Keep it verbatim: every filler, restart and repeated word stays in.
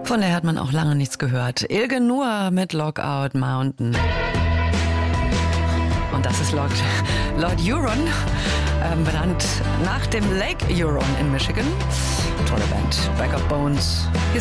Von der hat man auch lange nichts gehört. Ilge Nur mit Lookout Mountain. Und das ist Lord, Lord Huron, ähm, benannt nach dem Lake Huron in Michigan. Tolle Band. Bag of Bones. Hier